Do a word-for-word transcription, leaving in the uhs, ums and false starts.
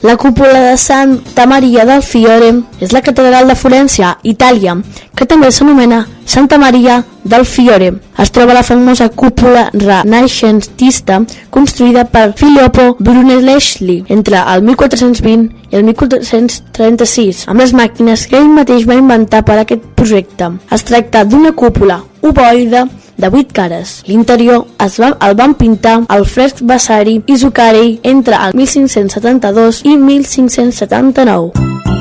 La cúpula de Santa Maria del Fiore és la catedral de Florència, Itàlia, que també s'anomena Santa Maria del Fiore. Es troba la famosa cúpula renaixentista construïda per Filippo Brunelleschi entre el mil quatre-cents vint i el mil quatre-cents trenta-sis, amb les màquines que ell mateix va inventar per a aquest projecte. Es tracta d'una cúpula ovoide de vuit cares. L'interior es va, el van pintar Alfred Vasari i Zuccari entre el mil cinc-cents setanta-dos i mil cinc-cents setanta-nou.